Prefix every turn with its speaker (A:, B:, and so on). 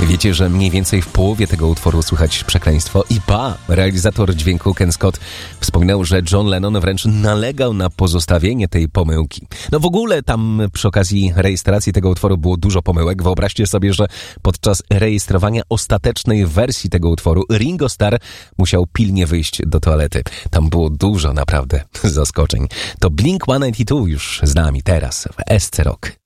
A: Wiecie, że mniej więcej w połowie tego utworu słychać przekleństwo i realizator dźwięku Ken Scott wspominał, że John Lennon wręcz nalegał na pozostawienie tej pomyłki. No w ogóle tam przy okazji rejestracji tego utworu było dużo pomyłek. Wyobraźcie sobie, że podczas rejestrowania ostatecznej wersji tego utworu Ringo Starr musiał pilnie wyjść do toalety. Tam było dużo naprawdę zaskoczeń. To Blink-182 już z nami teraz w SC Rock.